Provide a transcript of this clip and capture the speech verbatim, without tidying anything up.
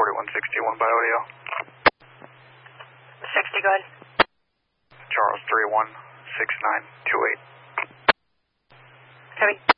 forty-one sixty-one by audio. sixty, go ahead. Charles three one six nine two eight. Copy.